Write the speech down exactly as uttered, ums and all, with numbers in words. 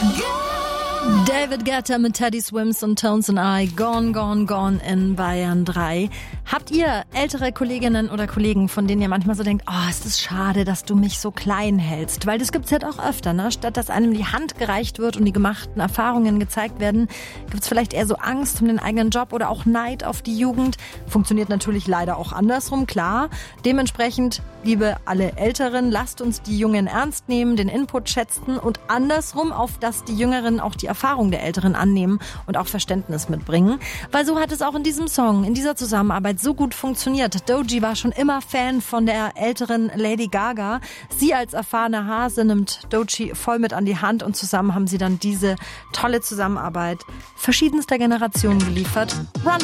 David Guetta mit Teddy Swims und Tones and I, Gone, Gone, Gone in Bayern drei. Habt ihr ältere Kolleginnen oder Kollegen, von denen ihr manchmal so denkt, oh, es ist schade, dass du mich so klein hältst? Weil das gibt's halt auch öfter, ne? Statt dass einem die Hand gereicht wird und die gemachten Erfahrungen gezeigt werden, gibt's vielleicht eher so Angst um den eigenen Job oder auch Neid auf die Jugend. Funktioniert natürlich leider auch andersrum, klar. Dementsprechend, liebe alle Älteren, lasst uns die Jungen ernst nehmen, den Input schätzen und andersrum, auf dass die Jüngeren auch die Erfahrung der Älteren annehmen und auch Verständnis mitbringen. Weil so hat es auch in diesem Song, in dieser Zusammenarbeit so gut funktioniert. Doechii war schon immer Fan von der älteren Lady Gaga. Sie als erfahrene Hase nimmt Doechii voll mit an die Hand und zusammen haben sie dann diese tolle Zusammenarbeit verschiedenster Generationen geliefert. Run